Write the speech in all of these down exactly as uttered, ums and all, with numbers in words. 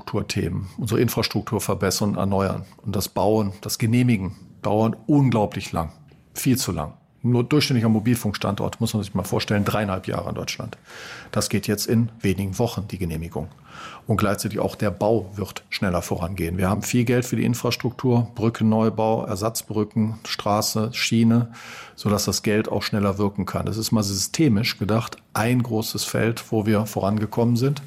Infrastrukturthemen, unsere Infrastruktur verbessern, erneuern. Und das Bauen, das Genehmigen dauert unglaublich lang, viel zu lang. Nur durchschnittlicher Mobilfunkstandort, muss man sich mal vorstellen, dreieinhalb Jahre in Deutschland. Das geht jetzt in wenigen Wochen, die Genehmigung. Und gleichzeitig auch der Bau wird schneller vorangehen. Wir haben viel Geld für die Infrastruktur, Brückenneubau, Ersatzbrücken, Straße, Schiene, sodass das Geld auch schneller wirken kann. Das ist mal systemisch gedacht ein großes Feld, wo wir vorangekommen sind.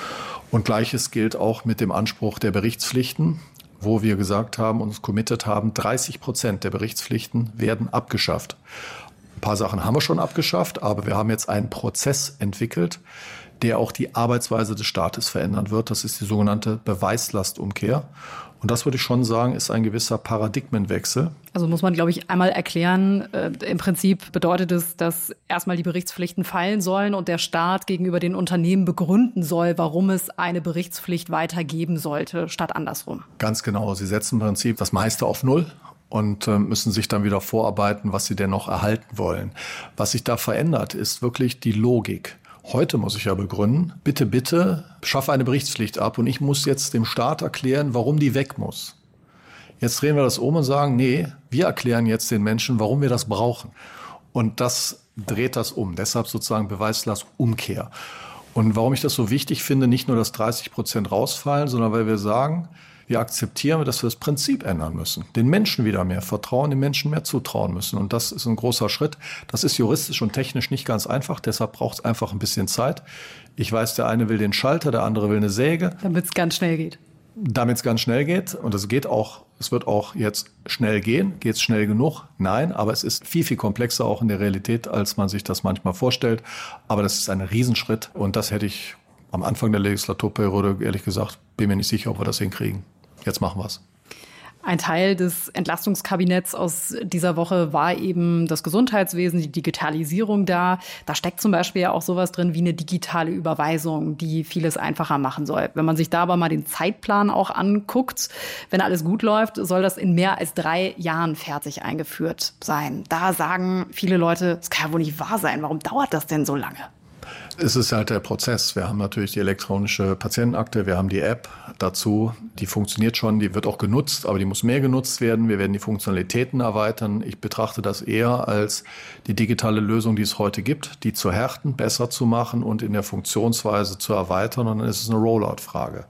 Und Gleiches gilt auch mit dem Anspruch der Berichtspflichten, wo wir gesagt haben, uns committed haben, dreißig Prozent der Berichtspflichten werden abgeschafft. Ein paar Sachen haben wir schon abgeschafft, aber wir haben jetzt einen Prozess entwickelt, der auch die Arbeitsweise des Staates verändern wird. Das ist die sogenannte Beweislastumkehr. Und das würde ich schon sagen, ist ein gewisser Paradigmenwechsel. Also muss man, glaube ich, einmal erklären, äh, im Prinzip bedeutet es, dass erstmal die Berichtspflichten fallen sollen und der Staat gegenüber den Unternehmen begründen soll, warum es eine Berichtspflicht weitergeben sollte, statt andersrum. Ganz genau. Sie setzen im Prinzip das meiste auf Null und äh, müssen sich dann wieder vorarbeiten, was sie denn noch erhalten wollen. Was sich da verändert, ist wirklich die Logik. Heute muss ich ja begründen, bitte, bitte, schaffe eine Berichtspflicht ab und ich muss jetzt dem Staat erklären, warum die weg muss. Jetzt drehen wir das um und sagen, nee, wir erklären jetzt den Menschen, warum wir das brauchen. Und das dreht das um. Deshalb sozusagen Beweislastumkehr. Und warum ich das so wichtig finde, nicht nur, dass dreißig Prozent rausfallen, sondern weil wir sagen, wir akzeptieren, dass wir das Prinzip ändern müssen. Den Menschen wieder mehr vertrauen, den Menschen mehr zutrauen müssen. Und das ist ein großer Schritt. Das ist juristisch und technisch nicht ganz einfach. Deshalb braucht es einfach ein bisschen Zeit. Ich weiß, der eine will den Schalter, der andere will eine Säge. Damit es ganz schnell geht. Damit es ganz schnell geht. Und es geht auch, es wird auch jetzt schnell gehen. Geht es schnell genug? Nein, aber es ist viel, viel komplexer auch in der Realität, als man sich das manchmal vorstellt. Aber das ist ein Riesenschritt. Und das hätte ich am Anfang der Legislaturperiode, ehrlich gesagt, bin mir nicht sicher, ob wir das hinkriegen. Jetzt machen wir es. Ein Teil des Entlastungskabinetts aus dieser Woche war eben das Gesundheitswesen, die Digitalisierung da. Da steckt zum Beispiel ja auch sowas drin wie eine digitale Überweisung, die vieles einfacher machen soll. Wenn man sich da aber mal den Zeitplan auch anguckt, wenn alles gut läuft, soll das in mehr als drei Jahren fertig eingeführt sein. Da sagen viele Leute, das kann ja wohl nicht wahr sein. Warum dauert das denn so lange? Es ist halt der Prozess. Wir haben natürlich die elektronische Patientenakte, wir haben die App dazu. Die funktioniert schon, die wird auch genutzt, aber die muss mehr genutzt werden. Wir werden die Funktionalitäten erweitern. Ich betrachte das eher als die digitale Lösung, die es heute gibt, die zu härten, besser zu machen und in der Funktionsweise zu erweitern. Und dann ist es eine Rollout-Frage.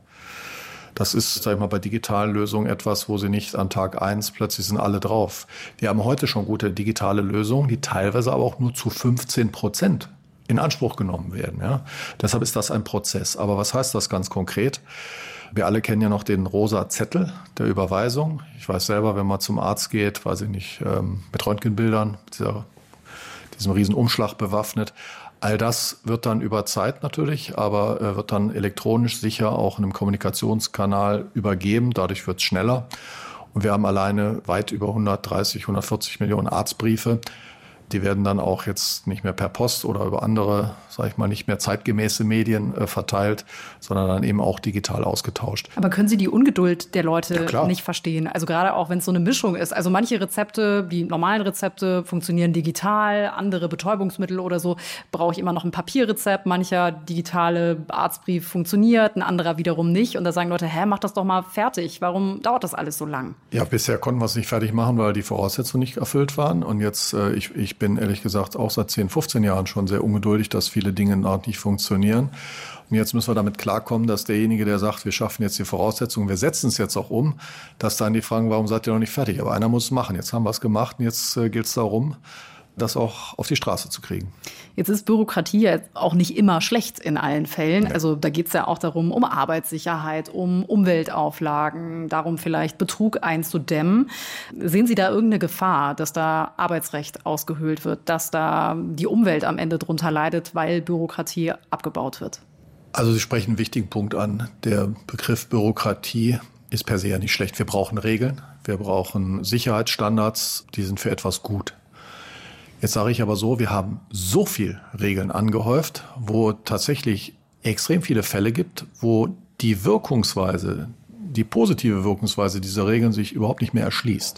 Das ist, sag ich mal, bei digitalen Lösungen etwas, wo sie nicht an Tag eins plötzlich sind alle drauf. Wir haben heute schon gute digitale Lösungen, die teilweise aber auch nur zu fünfzehn Prozent in Anspruch genommen werden. Ja. Deshalb ist das ein Prozess. Aber was heißt das ganz konkret? Wir alle kennen ja noch den rosa Zettel der Überweisung. Ich weiß selber, wenn man zum Arzt geht, weiß ich nicht, mit Röntgenbildern, dieser, diesem riesen Umschlag bewaffnet. All das wird dann über Zeit natürlich, aber wird dann elektronisch sicher auch in einem Kommunikationskanal übergeben. Dadurch wird es schneller. Und wir haben alleine weit über hundertdreißig, hundertvierzig Millionen Arztbriefe. Die werden dann auch jetzt nicht mehr per Post oder über andere, sage ich mal, nicht mehr zeitgemäße Medien äh, verteilt, sondern dann eben auch digital ausgetauscht. Aber können Sie die Ungeduld der Leute ja, nicht verstehen? Also gerade auch, wenn es so eine Mischung ist. Also manche Rezepte, die normalen Rezepte, funktionieren digital, andere Betäubungsmittel oder so, brauche ich immer noch ein Papierrezept. Mancher digitale Arztbrief funktioniert, ein anderer wiederum nicht. Und da sagen Leute, hä, mach das doch mal fertig. Warum dauert das alles so lang? Ja, bisher konnten wir es nicht fertig machen, weil die Voraussetzungen nicht erfüllt waren. Und jetzt, äh, ich, ich Ich bin ehrlich gesagt auch seit zehn, fünfzehn Jahren schon sehr ungeduldig, dass viele Dinge noch nicht funktionieren. Und jetzt müssen wir damit klarkommen, dass derjenige, der sagt, wir schaffen jetzt die Voraussetzungen, wir setzen es jetzt auch um, dass dann die fragen, warum seid ihr noch nicht fertig? Aber einer muss es machen. Jetzt haben wir es gemacht und jetzt äh, gilt es darum, das auch auf die Straße zu kriegen. Jetzt ist Bürokratie ja auch nicht immer schlecht in allen Fällen. Also da geht es ja auch darum, um Arbeitssicherheit, um Umweltauflagen, darum vielleicht Betrug einzudämmen. Sehen Sie da irgendeine Gefahr, dass da Arbeitsrecht ausgehöhlt wird, dass da die Umwelt am Ende drunter leidet, weil Bürokratie abgebaut wird? Also Sie sprechen einen wichtigen Punkt an. Der Begriff Bürokratie ist per se ja nicht schlecht. Wir brauchen Regeln, wir brauchen Sicherheitsstandards, die sind für etwas gut. Jetzt sage ich aber so, wir haben so viel Regeln angehäuft, wo tatsächlich extrem viele Fälle gibt, wo die Wirkungsweise, die positive Wirkungsweise dieser Regeln sich überhaupt nicht mehr erschließt.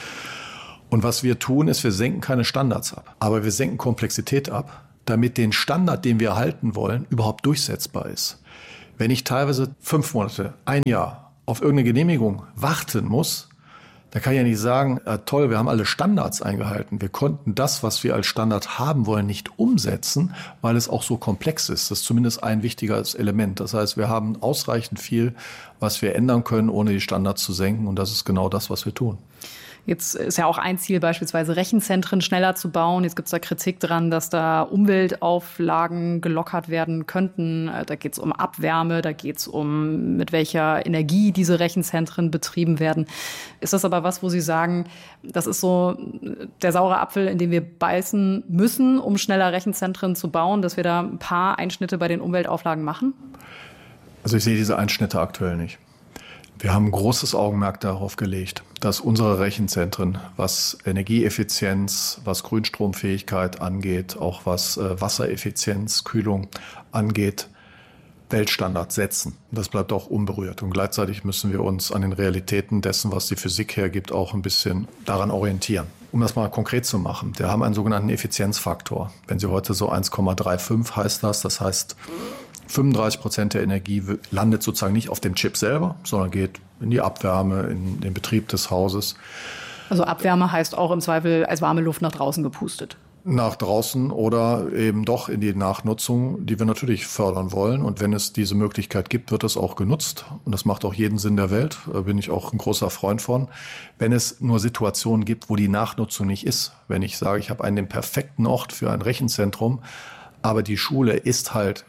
Und was wir tun, ist, wir senken keine Standards ab, aber wir senken Komplexität ab, damit den Standard, den wir halten wollen, überhaupt durchsetzbar ist. Wenn ich teilweise fünf Monate, ein Jahr auf irgendeine Genehmigung warten muss, da kann ich ja nicht sagen, äh, toll, wir haben alle Standards eingehalten. Wir konnten das, was wir als Standard haben wollen, nicht umsetzen, weil es auch so komplex ist. Das ist zumindest ein wichtiges Element. Das heißt, wir haben ausreichend viel, was wir ändern können, ohne die Standards zu senken. Und das ist genau das, was wir tun. Jetzt ist ja auch ein Ziel, beispielsweise Rechenzentren schneller zu bauen. Jetzt gibt es da Kritik dran, dass da Umweltauflagen gelockert werden könnten. Da geht es um Abwärme, da geht es um, mit welcher Energie diese Rechenzentren betrieben werden. Ist das aber was, wo Sie sagen, das ist so der saure Apfel, in den wir beißen müssen, um schneller Rechenzentren zu bauen, dass wir da ein paar Einschnitte bei den Umweltauflagen machen? Also ich sehe diese Einschnitte aktuell nicht. Wir haben ein großes Augenmerk darauf gelegt, dass unsere Rechenzentren, was Energieeffizienz, was Grünstromfähigkeit angeht, auch was äh, Wassereffizienz, Kühlung angeht, Weltstandards setzen. Das bleibt auch unberührt. Und gleichzeitig müssen wir uns an den Realitäten dessen, was die Physik hergibt, auch ein bisschen daran orientieren. Um das mal konkret zu machen, wir haben einen sogenannten Effizienzfaktor. Wenn Sie heute so eins Komma fünfunddreißig heißt das, das heißt, fünfunddreißig Prozent der Energie landet sozusagen nicht auf dem Chip selber, sondern geht in die Abwärme, in den Betrieb des Hauses. Also Abwärme heißt auch im Zweifel als warme Luft nach draußen gepustet. Nach draußen oder eben doch in die Nachnutzung, die wir natürlich fördern wollen. Und wenn es diese Möglichkeit gibt, wird es auch genutzt. Und das macht auch jeden Sinn der Welt. Da bin ich auch ein großer Freund von. Wenn es nur Situationen gibt, wo die Nachnutzung nicht ist. Wenn ich sage, ich habe einen den perfekten Ort für ein Rechenzentrum, aber die Schule ist halt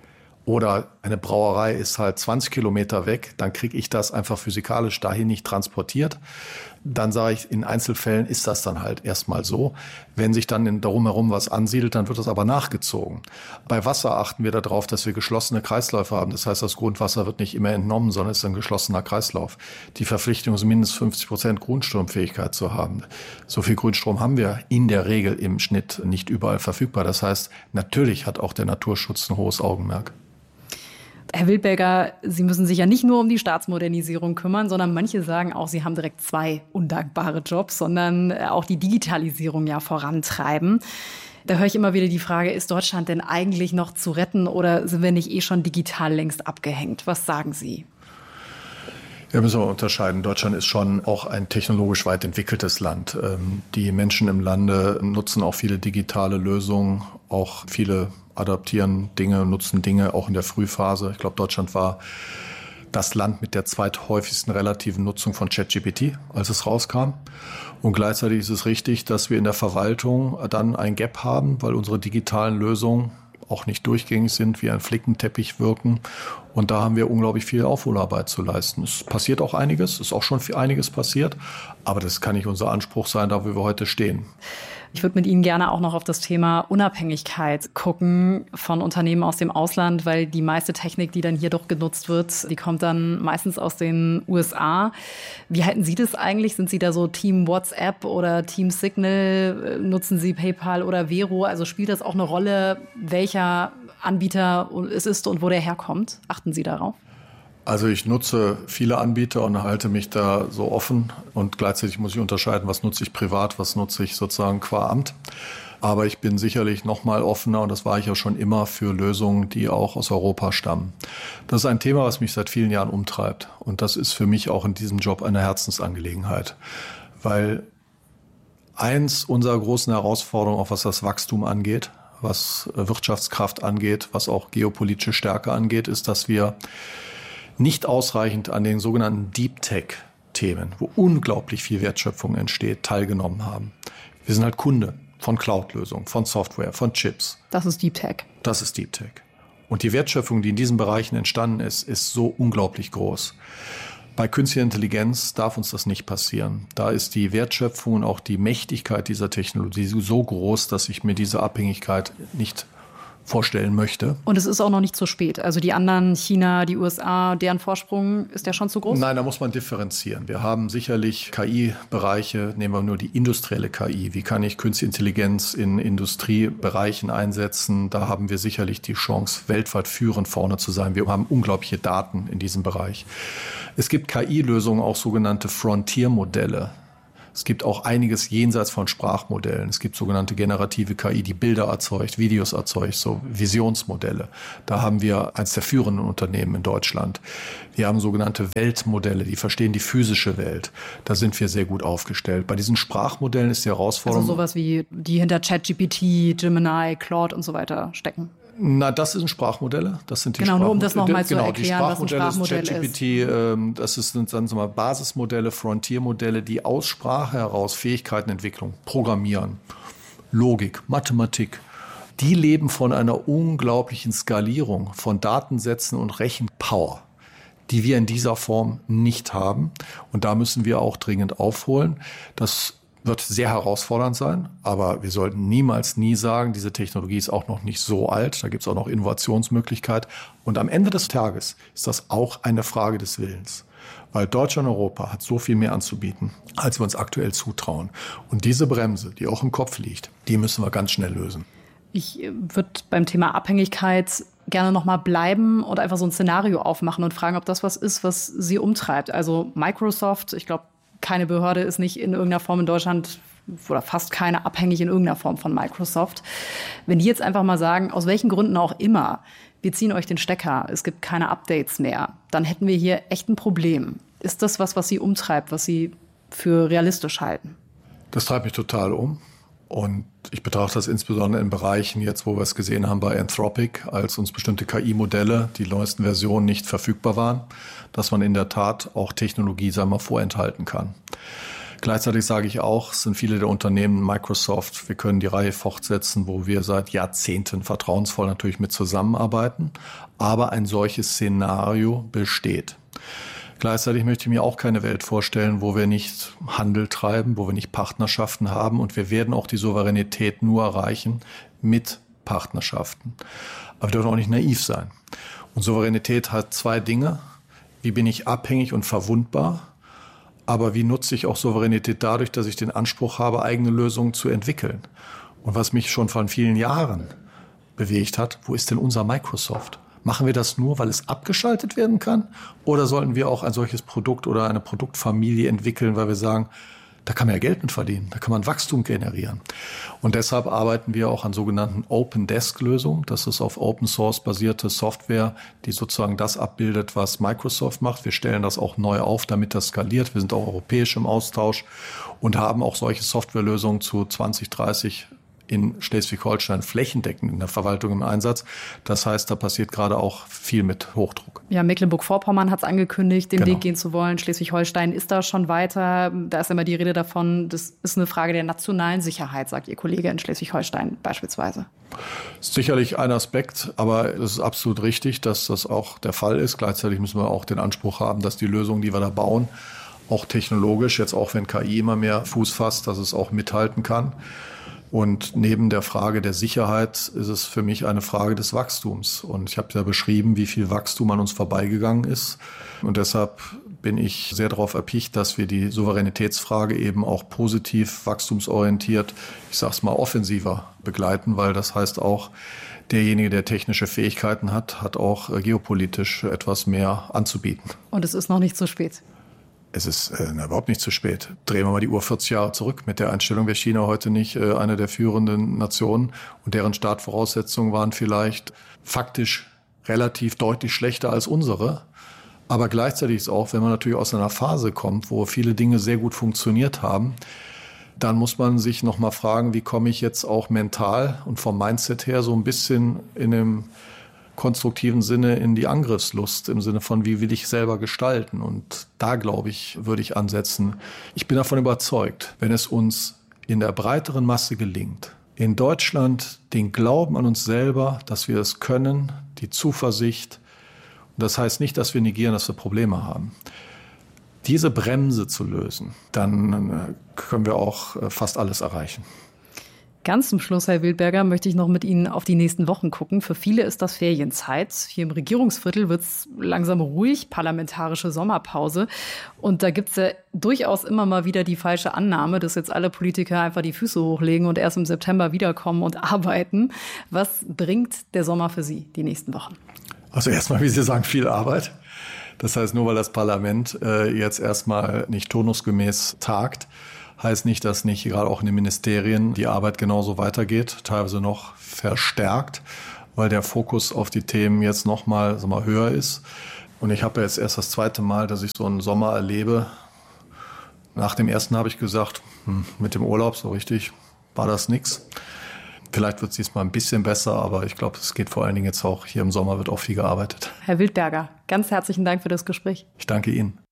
oder eine Brauerei ist halt zwanzig Kilometer weg, dann kriege ich das einfach physikalisch dahin nicht transportiert. Dann sage ich, in Einzelfällen ist das dann halt erstmal so. Wenn sich dann darum herum was ansiedelt, dann wird das aber nachgezogen. Bei Wasser achten wir darauf, dass wir geschlossene Kreisläufe haben. Das heißt, das Grundwasser wird nicht immer entnommen, sondern es ist ein geschlossener Kreislauf. Die Verpflichtung ist mindestens fünfzig Prozent Grundstromfähigkeit zu haben. So viel Grünstrom haben wir in der Regel im Schnitt nicht überall verfügbar. Das heißt, natürlich hat auch der Naturschutz ein hohes Augenmerk. Herr Wildberger, Sie müssen sich ja nicht nur um die Staatsmodernisierung kümmern, sondern manche sagen auch, Sie haben direkt zwei undankbare Jobs, sondern auch die Digitalisierung ja vorantreiben. Da höre ich immer wieder die Frage, ist Deutschland denn eigentlich noch zu retten oder sind wir nicht eh schon digital längst abgehängt? Was sagen Sie? Ja, müssen wir unterscheiden. Deutschland ist schon auch ein technologisch weit entwickeltes Land. Die Menschen im Lande nutzen auch viele digitale Lösungen, auch viele adaptieren Dinge, nutzen Dinge auch in der Frühphase. Ich glaube, Deutschland war das Land mit der zweithäufigsten relativen Nutzung von ChatGPT, als es rauskam. Und gleichzeitig ist es richtig, dass wir in der Verwaltung dann ein Gap haben, weil unsere digitalen Lösungen auch nicht durchgängig sind, wie ein Flickenteppich wirken. Und da haben wir unglaublich viel Aufholarbeit zu leisten. Es passiert auch einiges, ist auch schon viel einiges passiert. Aber das kann nicht unser Anspruch sein, da wo wir heute stehen. Ich würde mit Ihnen gerne auch noch auf das Thema Unabhängigkeit gucken von Unternehmen aus dem Ausland, weil die meiste Technik, die dann hier doch genutzt wird, die kommt dann meistens aus den U S A. Wie halten Sie das eigentlich? Sind Sie da so Team WhatsApp oder Team Signal? Nutzen Sie PayPal oder Vero? Also spielt das auch eine Rolle, welcher Anbieter es ist und wo der herkommt? Achten Sie darauf? Also ich nutze viele Anbieter und halte mich da so offen und gleichzeitig muss ich unterscheiden, was nutze ich privat, was nutze ich sozusagen qua Amt. Aber ich bin sicherlich noch mal offener und das war ich ja schon immer für Lösungen, die auch aus Europa stammen. Das ist ein Thema, was mich seit vielen Jahren umtreibt und das ist für mich auch in diesem Job eine Herzensangelegenheit, weil eins unserer großen Herausforderungen, auch was das Wachstum angeht, was Wirtschaftskraft angeht, was auch geopolitische Stärke angeht, ist, dass wir nicht ausreichend an den sogenannten Deep Tech-Themen, wo unglaublich viel Wertschöpfung entsteht, teilgenommen haben. Wir sind halt Kunde von Cloud-Lösungen, von Software, von Chips. Das ist Deep Tech. Das ist Deep Tech. Und die Wertschöpfung, die in diesen Bereichen entstanden ist, ist so unglaublich groß. Bei künstlicher Intelligenz darf uns das nicht passieren. Da ist die Wertschöpfung und auch die Mächtigkeit dieser Technologie so groß, dass ich mir diese Abhängigkeit nicht vorstellen möchte. Und es ist auch noch nicht zu spät. Also die anderen, China, die U S A, deren Vorsprung, ist der schon zu groß? Nein, da muss man differenzieren. Wir haben sicherlich K I-Bereiche, nehmen wir nur die industrielle K I. Wie kann ich Künstliche Intelligenz in Industriebereichen einsetzen? Da haben wir sicherlich die Chance, weltweit führend vorne zu sein. Wir haben unglaubliche Daten in diesem Bereich. Es gibt K I-Lösungen, auch sogenannte Frontier-Modelle. Es gibt auch einiges jenseits von Sprachmodellen. Es gibt sogenannte generative K I, die Bilder erzeugt, Videos erzeugt, so Visionsmodelle. Da haben wir eines der führenden Unternehmen in Deutschland. Wir haben sogenannte Weltmodelle, die verstehen die physische Welt. Da sind wir sehr gut aufgestellt. Bei diesen Sprachmodellen ist die Herausforderung... Also sowas wie die hinter ChatGPT, Gemini, Claude und so weiter stecken. Na, das sind Sprachmodelle. Das sind die genau, Sprachmodelle. Nur um das nochmal zu genau, erklären, was ein Sprachmodell ist. ChatGPT, ähm, das ist, sind dann so mal Basismodelle, Frontiermodelle, die aus Sprache heraus Fähigkeitenentwicklung, Programmieren, Logik, Mathematik, die leben von einer unglaublichen Skalierung von Datensätzen und Rechenpower, die wir in dieser Form nicht haben. Und da müssen wir auch dringend aufholen. Das wird sehr herausfordernd sein, aber wir sollten niemals nie sagen, diese Technologie ist auch noch nicht so alt, da gibt es auch noch Innovationsmöglichkeit. Und am Ende des Tages ist das auch eine Frage des Willens, weil Deutschland und Europa hat so viel mehr anzubieten, als wir uns aktuell zutrauen. Und diese Bremse, die auch im Kopf liegt, die müssen wir ganz schnell lösen. Ich würde beim Thema Abhängigkeit gerne noch mal bleiben und einfach so ein Szenario aufmachen und fragen, ob das was ist, was Sie umtreibt. Also Microsoft, ich glaube, keine Behörde ist nicht in irgendeiner Form in Deutschland oder fast keine abhängig in irgendeiner Form von Microsoft. Wenn die jetzt einfach mal sagen, aus welchen Gründen auch immer, wir ziehen euch den Stecker, es gibt keine Updates mehr, dann hätten wir hier echt ein Problem. Ist das was, was Sie umtreibt, was Sie für realistisch halten? Das treibt mich total um. Und ich betrachte das insbesondere in Bereichen jetzt, wo wir es gesehen haben bei Anthropic, als uns bestimmte K I-Modelle, die neuesten Versionen nicht verfügbar waren, dass man in der Tat auch Technologie, sagen wir mal, vorenthalten kann. Gleichzeitig sage ich auch, es sind viele der Unternehmen, Microsoft, wir können die Reihe fortsetzen, wo wir seit Jahrzehnten vertrauensvoll natürlich mit zusammenarbeiten, aber ein solches Szenario besteht. Gleichzeitig möchte ich mir auch keine Welt vorstellen, wo wir nicht Handel treiben, wo wir nicht Partnerschaften haben. Und wir werden auch die Souveränität nur erreichen mit Partnerschaften. Aber wir dürfen auch nicht naiv sein. Und Souveränität hat zwei Dinge. Wie bin ich abhängig und verwundbar? Aber wie nutze ich auch Souveränität dadurch, dass ich den Anspruch habe, eigene Lösungen zu entwickeln? Und was mich schon vor vielen Jahren bewegt hat, wo ist denn unser Microsoft? Machen wir das nur, weil es abgeschaltet werden kann? Oder sollten wir auch ein solches Produkt oder eine Produktfamilie entwickeln, weil wir sagen, da kann man ja Geld mit verdienen, da kann man Wachstum generieren. Und deshalb arbeiten wir auch an sogenannten Open Desk Lösungen. Das ist auf Open Source basierte Software, die sozusagen das abbildet, was Microsoft macht. Wir stellen das auch neu auf, damit das skaliert. Wir sind auch europäisch im Austausch und haben auch solche Softwarelösungen zu zwanzig, dreißig in Schleswig-Holstein flächendeckend in der Verwaltung im Einsatz. Das heißt, da passiert gerade auch viel mit Hochdruck. Ja, Mecklenburg-Vorpommern hat es angekündigt, den genau. Weg gehen zu wollen. Schleswig-Holstein ist da schon weiter. Da ist immer die Rede davon, das ist eine Frage der nationalen Sicherheit, sagt Ihr Kollege in Schleswig-Holstein beispielsweise. Das ist sicherlich ein Aspekt, aber es ist absolut richtig, dass das auch der Fall ist. Gleichzeitig müssen wir auch den Anspruch haben, dass die Lösungen, die wir da bauen, auch technologisch, jetzt auch wenn K I immer mehr Fuß fasst, dass es auch mithalten kann. Und neben der Frage der Sicherheit ist es für mich eine Frage des Wachstums. Und ich habe ja beschrieben, wie viel Wachstum an uns vorbeigegangen ist. Und deshalb bin ich sehr darauf erpicht, dass wir die Souveränitätsfrage eben auch positiv, wachstumsorientiert, ich sage es mal offensiver begleiten, weil das heißt auch, derjenige, der technische Fähigkeiten hat, hat auch geopolitisch etwas mehr anzubieten. Und es ist noch nicht zu spät. Es ist äh, überhaupt nicht zu spät. Drehen wir mal die Uhr vierzig Jahre zurück. Mit der Einstellung wäre China heute nicht äh, eine der führenden Nationen. Und deren Startvoraussetzungen waren vielleicht faktisch relativ deutlich schlechter als unsere. Aber gleichzeitig ist auch, wenn man natürlich aus einer Phase kommt, wo viele Dinge sehr gut funktioniert haben, dann muss man sich noch mal fragen, wie komme ich jetzt auch mental und vom Mindset her so ein bisschen in dem konstruktiven Sinne in die Angriffslust, im Sinne von, wie will ich selber gestalten. Und da, glaube ich, würde ich ansetzen. Ich bin davon überzeugt, wenn es uns in der breiteren Masse gelingt, in Deutschland den Glauben an uns selber, dass wir es können, die Zuversicht, und das heißt nicht, dass wir negieren, dass wir Probleme haben, diese Bremse zu lösen, dann können wir auch fast alles erreichen. Ganz zum Schluss, Herr Wildberger, möchte ich noch mit Ihnen auf die nächsten Wochen gucken. Für viele ist das Ferienzeit. Hier im Regierungsviertel wird es langsam ruhig, parlamentarische Sommerpause. Und da gibt es ja durchaus immer mal wieder die falsche Annahme, dass jetzt alle Politiker einfach die Füße hochlegen und erst im September wiederkommen und arbeiten. Was bringt der Sommer für Sie die nächsten Wochen? Also erstmal, wie Sie sagen, viel Arbeit. Das heißt, nur weil das Parlament äh, jetzt erstmal nicht turnusgemäß tagt, heißt nicht, dass nicht gerade auch in den Ministerien die Arbeit genauso weitergeht, teilweise noch verstärkt, weil der Fokus auf die Themen jetzt noch mal, sag mal höher ist. Und ich habe jetzt erst das zweite Mal, dass ich so einen Sommer erlebe. Nach dem ersten habe ich gesagt, hm, mit dem Urlaub so richtig war das nix. Vielleicht wird es diesmal ein bisschen besser, aber ich glaube, es geht vor allen Dingen jetzt auch hier im Sommer, wird auch viel gearbeitet. Herr Wildberger, ganz herzlichen Dank für das Gespräch. Ich danke Ihnen.